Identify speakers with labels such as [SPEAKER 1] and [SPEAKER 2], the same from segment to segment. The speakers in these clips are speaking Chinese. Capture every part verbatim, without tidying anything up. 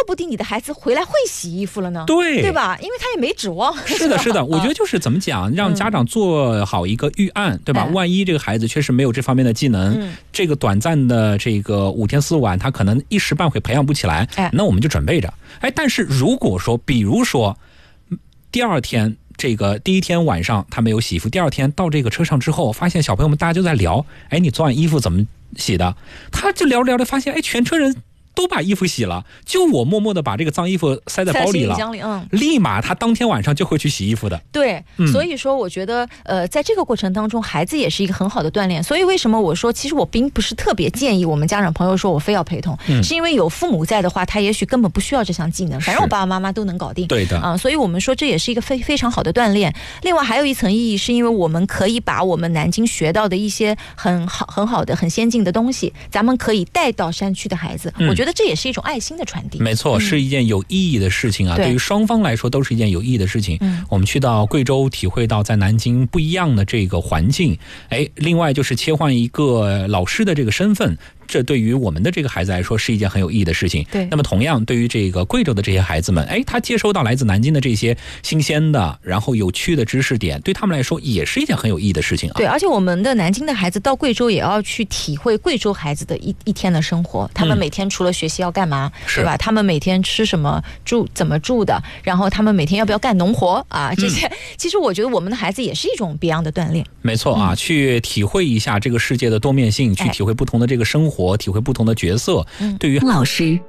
[SPEAKER 1] 不定你的孩子回来会洗衣服了呢？
[SPEAKER 2] 对，
[SPEAKER 1] 对吧？因为他也没指望。
[SPEAKER 2] 是的，是的，我觉得就是怎么讲，让家长做好一个预案，对吧？万一这个孩子确实没有这方面的技能，这个短暂的这个五天四晚，他可能一时半会培养不起来，那我们就准备着。哎，但是如果说，比如说第二天。这个第一天晚上他没有洗衣服，第二天到这个车上之后，发现小朋友们大家就在聊，哎，你昨晚衣服怎么洗的？他就聊着聊着发现，哎，全车人都把衣服洗了，就我默默的把这个脏衣服塞在包里了，
[SPEAKER 1] 里嗯、
[SPEAKER 2] 立马他当天晚上就会去洗衣服的。
[SPEAKER 1] 对、嗯、所以说我觉得呃，在这个过程当中孩子也是一个很好的锻炼。所以为什么我说其实我并不是特别建议我们家长朋友说我非要陪同、嗯、是因为有父母在的话，他也许根本不需要这项技能，反正我爸爸妈妈都能搞定。
[SPEAKER 2] 对的
[SPEAKER 1] 啊、呃，所以我们说这也是一个非非常好的锻炼。另外还有一层意义，是因为我们可以把我们南京学到的一些很好很好的很先进的东西，咱们可以带到山区的孩子、嗯、我觉得这也是一种爱心的传递。
[SPEAKER 2] 没错，是一件有意义的事情啊、嗯、对于双方来说都是一件有意义的事情、嗯、我们去到贵州体会到在南京不一样的这个环境，哎，另外就是切换一个老师的这个身份，这对于我们的这个孩子来说是一件很有意义的事情。
[SPEAKER 1] 对，
[SPEAKER 2] 那么同样对于这个贵州的这些孩子们，哎，他接收到来自南京的这些新鲜的然后有趣的知识点，对他们来说也是一件很有意义的事情啊。
[SPEAKER 1] 对，而且我们的南京的孩子到贵州也要去体会贵州孩子的一一天的生活，他们每天除了学习要干嘛、嗯、对吧？他们每天吃什么，住怎么住的，然后他们每天要不要干农活啊，这些、嗯、其实我觉得我们的孩子也是一种别样的锻炼。
[SPEAKER 2] 没错啊、嗯、去体会一下这个世界的多面性，去体会不同的这个生活、哎、体会不同的角色、嗯、对于
[SPEAKER 3] 老师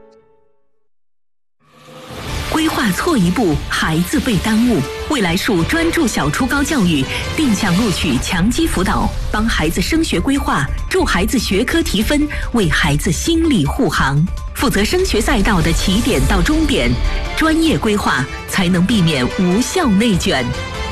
[SPEAKER 3] 规划错一步，孩子被耽误。未来树专注小初高教育，定向录取强基辅导，帮孩子升学规划，助孩子学科提分，为孩子心理护航，负责升学赛道的起点到终点，专业规划才能避免无效内卷。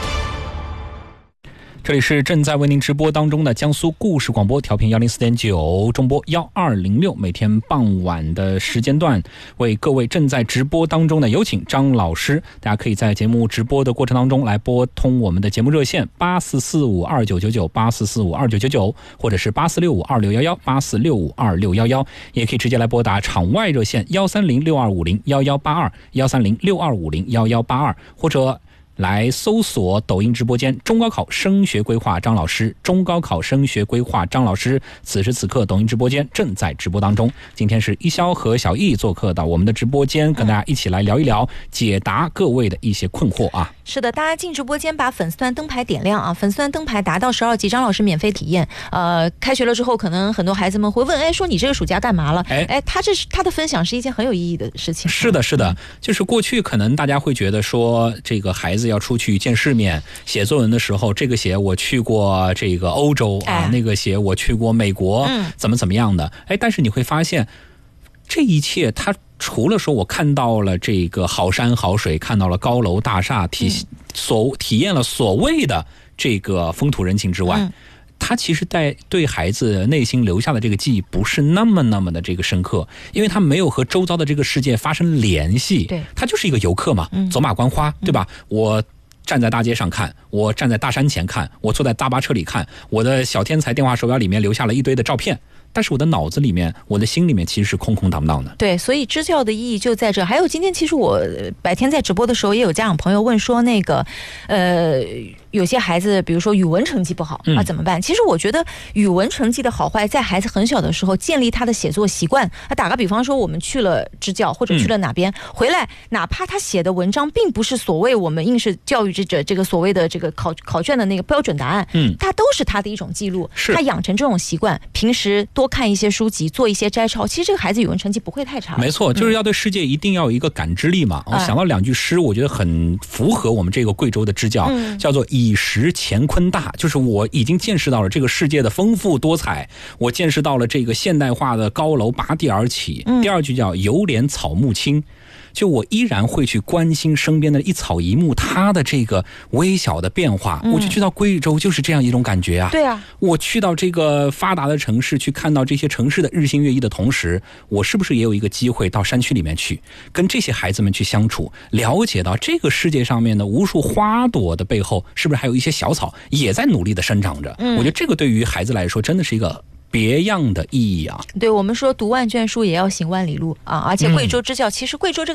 [SPEAKER 2] 这里是正在为您直播当中的江苏故事广播，调频一零四点九，中波一二零六，每天傍晚的时间段为各位正在直播当中的有请张老师。大家可以在节目直播的过程当中来拨通我们的节目热线八四四五二九九九八四四五二九九九，或者是八四六五二六一一八四六五二六一一，也可以直接来拨打场外热线幺三零六二五零幺幺八二幺三零六二五零幺幺八二，或者来搜索抖音直播间中高考升学规划张老师，中高考升学规划张老师，此时此刻抖音直播间正在直播当中。今天是一潇和小易做客到我们的直播间，跟大家一起来聊一聊，解答各位的一些困惑啊。
[SPEAKER 1] 是的，大家进直播间把粉丝团灯牌点亮啊！粉丝团灯牌达到十二级，张老师免费体验。呃，开学了之后，可能很多孩子们会问，哎，说你这个暑假干嘛了？哎哎，他这是他的分享是一件很有意义的事情。
[SPEAKER 2] 是的，是的，就是过去可能大家会觉得说，这个孩子要出去见世面，写作文的时候，这个写我去过这个欧洲啊，哎、那个写我去过美国，嗯、怎么怎么样的。哎，但是你会发现，这一切他。除了说我看到了这个好山好水，看到了高楼大厦，体所体验了所谓的这个风土人情之外，嗯、他其实在对孩子内心留下的这个记忆不是那么那么的这个深刻，因为他没有和周遭的这个世界发生联系，
[SPEAKER 1] 对，
[SPEAKER 2] 他就是一个游客嘛，嗯、走马观花，对吧？嗯、我站在大街上看，我站在大山前看，我坐在大巴车里看，我的小天才电话手表里面留下了一堆的照片。但是我的脑子里面，我的心里面其实是空空荡荡的。
[SPEAKER 1] 对，所以支教的意义就在这。还有今天其实我白天在直播的时候，也有家长朋友问说，那个呃，有些孩子比如说语文成绩不好啊，怎么办？嗯、其实我觉得语文成绩的好坏，在孩子很小的时候建立他的写作习惯。啊，打个比方说，我们去了支教或者去了哪边、嗯、回来，哪怕他写的文章并不是所谓我们应试教育这这这个所谓的这个考考卷的那个标准答案，嗯，它都是他的一种记录。
[SPEAKER 2] 是他
[SPEAKER 1] 养成这种习惯，平时多看一些书籍，做一些摘抄，其实这个孩子语文成绩不会太差。
[SPEAKER 2] 没错，就是要对世界一定要有一个感知力嘛。嗯、我想到两句诗，我觉得很符合我们这个贵州的支教，嗯、叫做以识乾坤大，就是我已经见识到了这个世界的丰富多彩，我见识到了这个现代化的高楼拔地而起。嗯、第二句叫犹怜草木青。就我依然会去关心身边的一草一木，它的这个微小的变化。嗯、我就去到贵州，就是这样一种感觉啊。
[SPEAKER 1] 对啊，
[SPEAKER 2] 我去到这个发达的城市，去看到这些城市的日新月异的同时，我是不是也有一个机会到山区里面去，跟这些孩子们去相处，了解到这个世界上面的无数花朵的背后，是不是还有一些小草也在努力的生长着？嗯、我觉得这个对于孩子来说，真的是一个别样的意义啊。
[SPEAKER 1] 对，我们说读万卷书也要行万里路啊，而且贵州支教，嗯、其实贵州这个